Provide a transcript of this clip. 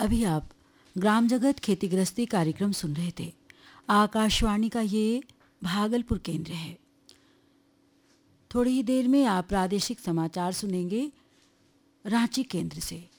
अभी आप ग्राम जगत खेती गृहस्थी कार्यक्रम सुन रहे थे। आकाशवाणी का ये भागलपुर केंद्र है। थोड़ी ही देर में आप प्रादेशिक समाचार सुनेंगे रांची केंद्र से।